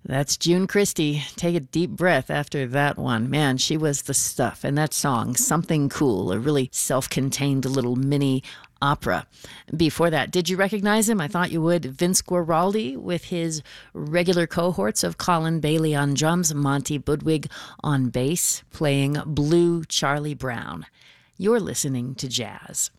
That's June Christie. Take a deep breath after that one. Man, she was the stuff. And that song, Something Cool, a really self-contained little mini opera. Before that, did you recognize him? I thought you would. Vince Guaraldi with his regular cohorts of Colin Bailey on drums, Monty Budwig on bass, playing Blue Charlie Brown. You're listening to jazz.